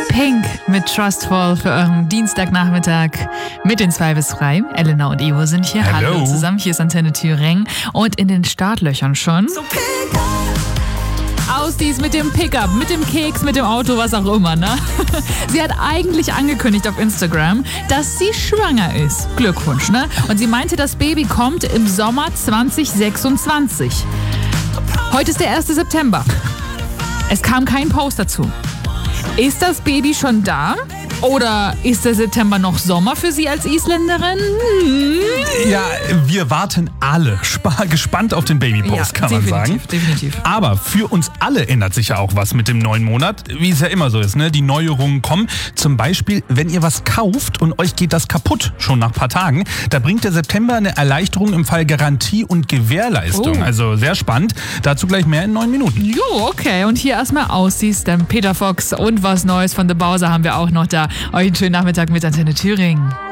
Pink mit Trustful für euren Dienstagnachmittag mit den 2 bis 3. Elena und Ivo sind hier. Hallo zusammen. Hier ist Antenne Thüringen und in den Startlöchern schon. Ausdies mit dem Pickup, mit dem Keks, mit dem Auto, was auch immer, ne? Sie hat eigentlich angekündigt auf Instagram, dass sie schwanger ist. Glückwunsch, ne? Und sie meinte, das Baby kommt im Sommer 2026. Heute ist der 1. September. Es kam kein Post dazu. Ist das Baby schon da? Oder ist der September noch Sommer für Sie als Isländerin? Ja, wir warten alle gespannt auf den Babypost, kann man sagen. Definitiv. Aber für uns alle ändert sich ja auch was mit dem neuen Monat, wie es ja immer so ist, ne? Die Neuerungen kommen. Zum Beispiel, wenn ihr was kauft und euch geht das kaputt, schon nach ein paar Tagen, da bringt der September eine Erleichterung im Fall Garantie und Gewährleistung. Oh. Also sehr spannend. Dazu gleich mehr in 9 Minuten. Jo, okay. Und hier erstmal aussiehst, dann Peter Fox und was Neues von The Bowser haben wir auch noch da. Euch einen schönen Nachmittag mit Antenne Thüringen.